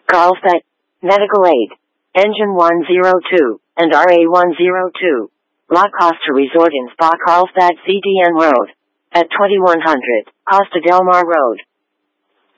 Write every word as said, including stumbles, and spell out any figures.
Carlsbad, Medical Aid, Engine one oh two, and R A one oh two. La Costa Resort in Spa Carlsbad C D N Road. At twenty-one hundred, Costa Del Mar Road.